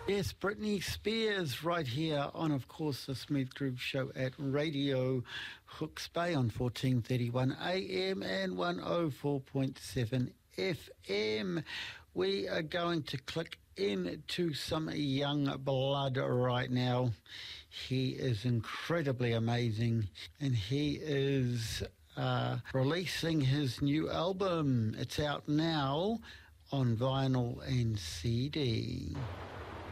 Yes, Britney Spears right here on, of course, the Smooth Groove Show at Radio Hawke's Bay on 1431 AM and 104.7 FM. We are going to click into some young blood right now. He is incredibly amazing, and he is releasing his new album. It's out now on vinyl and CD.